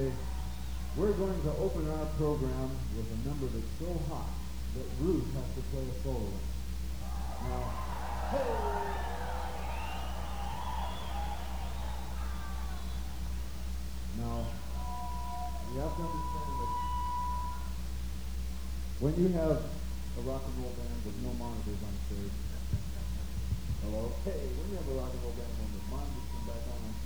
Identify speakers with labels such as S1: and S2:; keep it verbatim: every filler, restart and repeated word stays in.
S1: today, we're going to open our program with a number that's so hot that Ruth has to play a solo. Now, hey! Now, you have to understand that when you have a rock and roll band with no monitors on stage, hello? Hey, when you have a rock and roll band when the monitors come back on on stage,